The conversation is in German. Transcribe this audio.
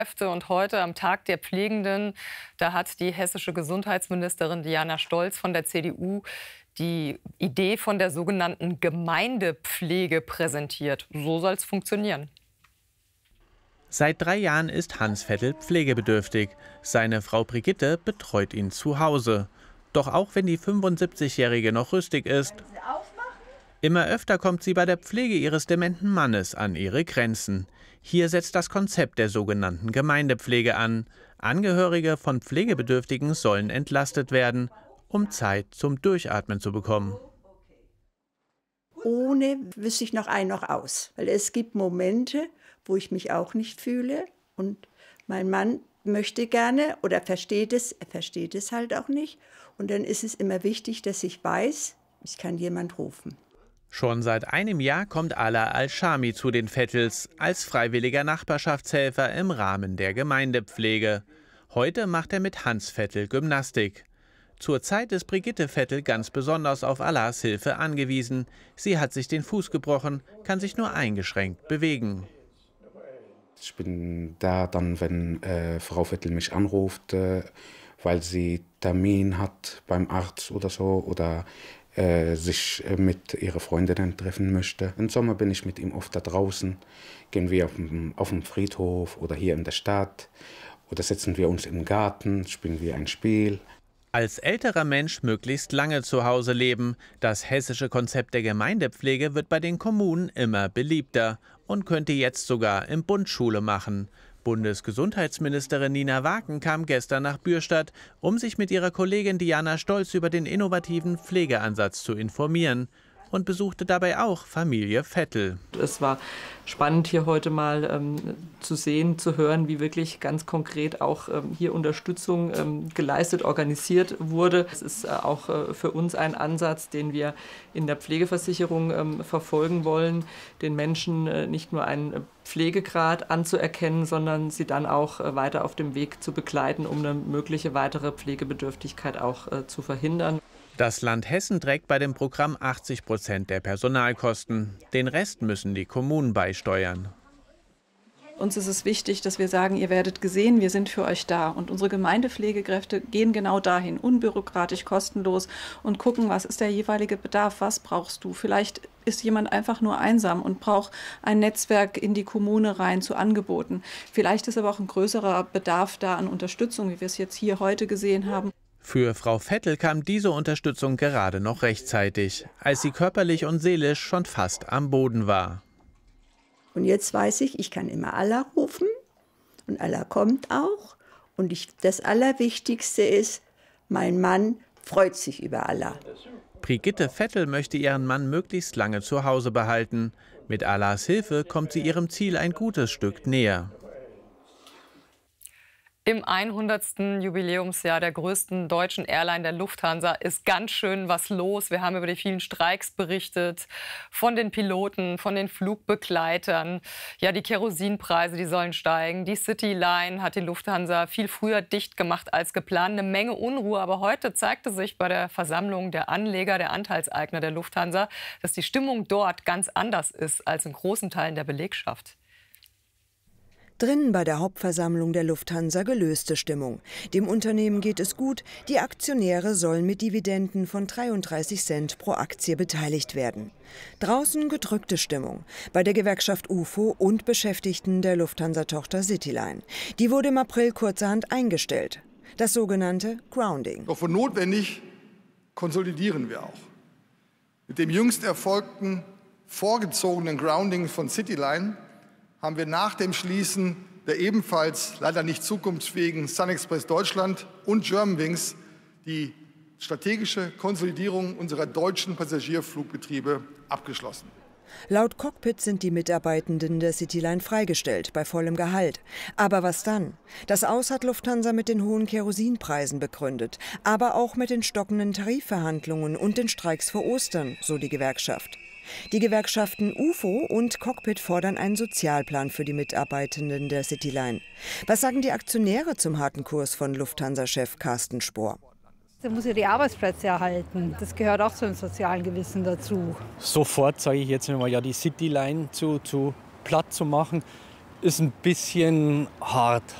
Und heute am Tag der Pflegenden, da hat die hessische Gesundheitsministerin Diana Stolz von der CDU die Idee von der sogenannten Gemeindepflege präsentiert. So soll es funktionieren. Seit 3 Jahren ist Hans Vettel pflegebedürftig. Seine Frau Brigitte betreut ihn zu Hause. Doch auch wenn die 75-Jährige noch rüstig ist, immer öfter kommt sie bei der Pflege ihres dementen Mannes an ihre Grenzen. Hier setzt das Konzept der sogenannten Gemeindepflege an. Angehörige von Pflegebedürftigen sollen entlastet werden, um Zeit zum Durchatmen zu bekommen. Ohne wüsste ich noch ein, noch aus. Weil es gibt Momente, wo ich mich auch nicht fühle. Und mein Mann möchte gerne oder er versteht es halt auch nicht. Und dann ist es immer wichtig, dass ich weiß, ich kann jemand rufen. Schon seit einem Jahr kommt Ala Al-Shami zu den Vettels als freiwilliger Nachbarschaftshelfer im Rahmen der Gemeindepflege. Heute macht er mit Hans Vettel Gymnastik. Zurzeit ist Brigitte Vettel ganz besonders auf Alas Hilfe angewiesen. Sie hat sich den Fuß gebrochen, kann sich nur eingeschränkt bewegen. Ich bin da dann, wenn Frau Vettel mich anruft, weil sie Termin hat beim Arzt oder so oder sich mit ihrer Freundin treffen möchte. Im Sommer bin ich mit ihm oft da draußen, gehen wir auf dem Friedhof oder hier in der Stadt oder setzen wir uns im Garten, spielen wir ein Spiel. Als älterer Mensch möglichst lange zu Hause leben. Das hessische Konzept der Gemeindepflege wird bei den Kommunen immer beliebter und könnte jetzt sogar im Bund Schule machen. Bundesgesundheitsministerin Nina Waken kam gestern nach Bürstadt, um sich mit ihrer Kollegin Diana Stolz über den innovativen Pflegeansatz zu informieren und besuchte dabei auch Familie Vettel. Es war spannend, hier heute mal zu sehen, zu hören, wie wirklich ganz konkret auch hier Unterstützung geleistet, organisiert wurde. Es ist auch für uns ein Ansatz, den wir in der Pflegeversicherung verfolgen wollen, den Menschen nicht nur einen Pflegegrad anzuerkennen, sondern sie dann auch weiter auf dem Weg zu begleiten, um eine mögliche weitere Pflegebedürftigkeit auch zu verhindern. Das Land Hessen trägt bei dem Programm 80% der Personalkosten. Den Rest müssen die Kommunen beisteuern. Uns ist es wichtig, dass wir sagen, ihr werdet gesehen, wir sind für euch da. Und unsere Gemeindepflegekräfte gehen genau dahin, unbürokratisch, kostenlos und gucken, was ist der jeweilige Bedarf, was brauchst du. Vielleicht ist jemand einfach nur einsam und braucht ein Netzwerk in die Kommune rein zu Angeboten. Vielleicht ist aber auch ein größerer Bedarf da an Unterstützung, wie wir es jetzt hier heute gesehen haben. Für Frau Vettel kam diese Unterstützung gerade noch rechtzeitig, als sie körperlich und seelisch schon fast am Boden war. Und jetzt weiß ich kann immer Allah rufen und Allah kommt auch. Und das Allerwichtigste ist, mein Mann freut sich über Allah. Brigitte Vettel möchte ihren Mann möglichst lange zu Hause behalten. Mit Allahs Hilfe kommt sie ihrem Ziel ein gutes Stück näher. Im 100. Jubiläumsjahr der größten deutschen Airline, der Lufthansa, ist ganz schön was los. Wir haben über die vielen Streiks berichtet, von den Piloten, von den Flugbegleitern. Ja, die Kerosinpreise, die sollen steigen. Die Cityline hat die Lufthansa viel früher dicht gemacht als geplant. Eine Menge Unruhe. Aber heute zeigte sich bei der Versammlung der Anleger, der Anteilseigner der Lufthansa, dass die Stimmung dort ganz anders ist als in großen Teilen der Belegschaft. Drinnen bei der Hauptversammlung der Lufthansa gelöste Stimmung. Dem Unternehmen geht es gut, die Aktionäre sollen mit Dividenden von 33 Cent pro Aktie beteiligt werden. Draußen gedrückte Stimmung bei der Gewerkschaft UFO und Beschäftigten der Lufthansa-Tochter Cityline. Die wurde im April kurzerhand eingestellt. Das sogenannte Grounding. Doch wo notwendig, konsolidieren wir auch. Mit dem jüngst erfolgten vorgezogenen Grounding von Cityline haben wir nach dem Schließen der ebenfalls leider nicht zukunftsfähigen SunExpress Deutschland und Germanwings die strategische Konsolidierung unserer deutschen Passagierflugbetriebe abgeschlossen. Laut Cockpit sind die Mitarbeitenden der Cityline freigestellt, bei vollem Gehalt. Aber was dann? Das Aus hat Lufthansa mit den hohen Kerosinpreisen begründet, aber auch mit den stockenden Tarifverhandlungen und den Streiks vor Ostern, so die Gewerkschaft. Die Gewerkschaften UFO und Cockpit fordern einen Sozialplan für die Mitarbeitenden der Cityline. Was sagen die Aktionäre zum harten Kurs von Lufthansa-Chef Carsten Spohr? Da muss ja die Arbeitsplätze erhalten. Das gehört auch zum sozialen Gewissen dazu. Sofort, sage ich jetzt mal, ja, die Cityline zu platt zu machen, ist ein bisschen hart.